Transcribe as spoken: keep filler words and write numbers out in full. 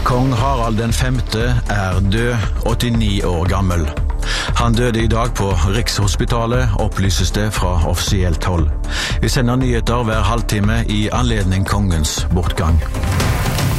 Kong Harald den femte er død, åttini år gammel. Han døde i dag på Rikshospitalet, opplyses det fra offisielt hold. Vi sender nyheter hver halvtime i anledning kongens bortgang.